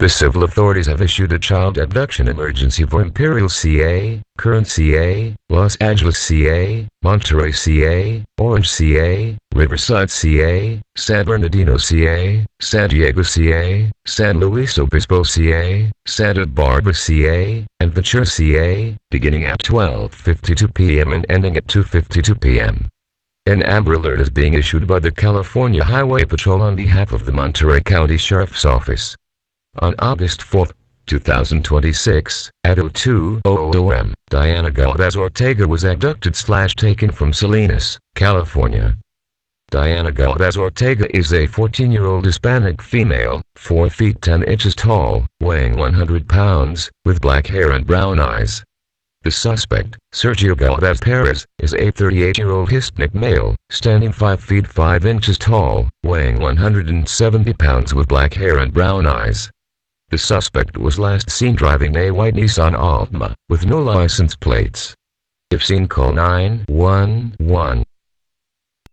The civil authorities have issued a child abduction emergency for Imperial, CA, Kern, CA, Los Angeles, CA, Monterey, CA, Orange, CA, Riverside, CA, San Bernardino, CA, San Diego, CA, San Luis Obispo, CA, Santa Barbara, CA, and Ventura, CA, beginning at 12:52 p.m. and ending at 2:52 p.m. An Amber Alert is being issued by the California Highway Patrol on behalf of the Monterey County Sheriff's Office. On August 4, 2026, at 02:00 am, Diana Galvez-Ortega was abducted/taken from Salinas, California. Diana Galvez-Ortega is a 14-year-old Hispanic female, 4 feet 10 inches tall, weighing 100 pounds, with black hair and brown eyes. The suspect, Sergio Galvez Perez, is a 38-year-old Hispanic male, standing 5 feet 5 inches tall, weighing 170 pounds with black hair and brown eyes. The suspect was last seen driving a white Nissan Altima, with no license plates. If seen, call 911.